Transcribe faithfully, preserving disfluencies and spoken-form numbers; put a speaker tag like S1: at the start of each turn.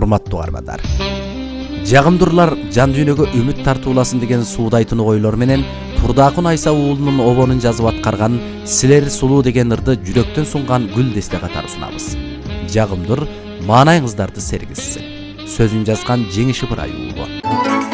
S1: урматтуу каармандар. Жагымдуулар жан дүйнөгө үмүт тартууласын деген суудайтын ойлор менен Турдакун Айса уулунун обонун жазып аткарган Силер сулуу деген ырды жүрөктөн сунган гүл десте катары сунабыз. Жагымдур маанайыңыздарды сергизсин. Сөзүн жазган Жеңиш Ыбырай уулу.